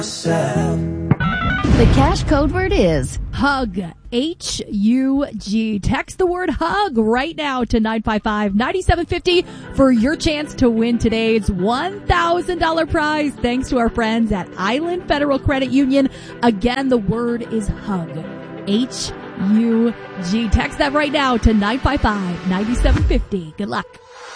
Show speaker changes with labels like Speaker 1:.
Speaker 1: The cash code word is HUG. H-U-G. Text the word HUG right now to 955-9750 for your chance to win today's $1,000 prize thanks to our friends at Island Federal Credit Union. Again, the word is HUG. H-U-G. Text that right now to 955-9750. Good luck.